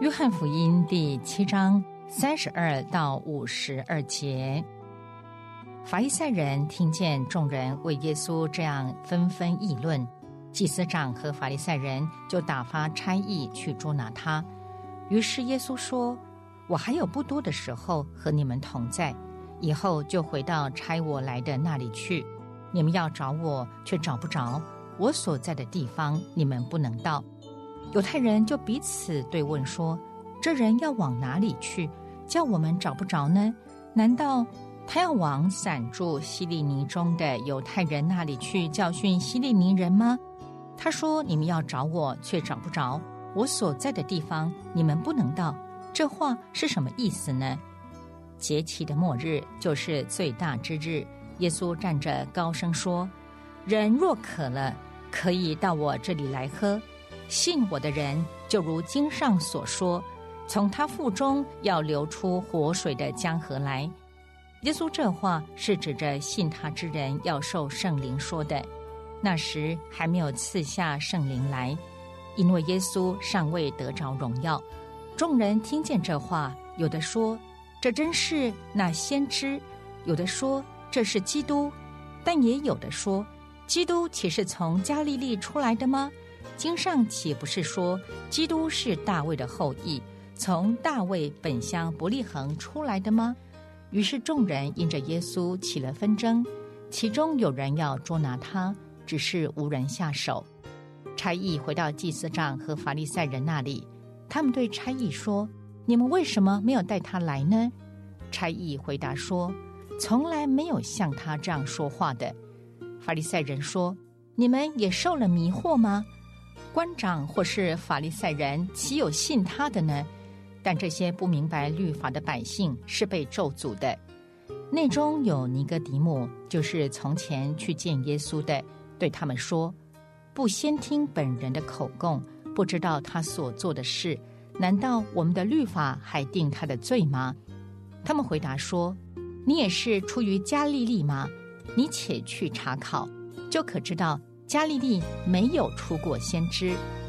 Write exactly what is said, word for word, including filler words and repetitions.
约翰福音第七章三十二到五十二节，法利赛人听见众人为耶稣这样纷纷议论，祭司长和法利赛人就打发差役去捉拿他。于是耶稣说：我还有不多的时候和你们同在，以后就回到差我来的那里去。你们要找我，却找不着，我所在的地方你们不能到。犹太人就彼此对问说：这人要往哪里去，叫我们找不着呢？难道他要往散住希利尼中的犹太人那里去教训希利尼人吗？他说：你们要找我，却找不着，我所在的地方你们不能到。这话是什么意思呢？节期的末日就是最大之日，耶稣站着高声说：人若渴了，可以到我这里来喝。信我的人，就如经上所说，从他腹中要流出活水的江河来。耶稣这话是指着信他之人要受圣灵说的。那时还没有赐下圣灵来，因为耶稣尚未得着荣耀。众人听见这话，有的说：这真是那先知；有的说：这是基督；但也有的说：基督岂是从加利利出来的吗？经上岂不是说，基督是大卫的后裔，从大卫本乡伯利恒出来的吗？于是众人因着耶稣起了纷争，其中有人要捉拿他，只是无人下手。差役回到祭司长和法利赛人那里，他们对差役说：你们为什么没有带他来呢？差役回答说：从来没有像他这样说话的。法利赛人说：你们也受了迷惑吗？官长或是法利赛人岂有信他的呢？但这些不明白律法的百姓是被咒诅的。内中有尼哥底母，就是从前去见耶稣的，对他们说：不先听本人的口供，不知道他所做的事，难道我们的律法还定他的罪吗？他们回答说：你也是出于加利利吗？你且去查考，就可知道加利利没有出过先知。